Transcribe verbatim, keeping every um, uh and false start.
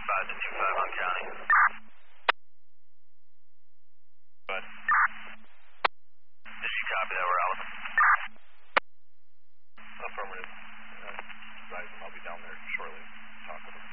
five to two five on county. But did you copy that? We're out. Affirmative. Uh, advise them I'll be down there shortly. Talk with them.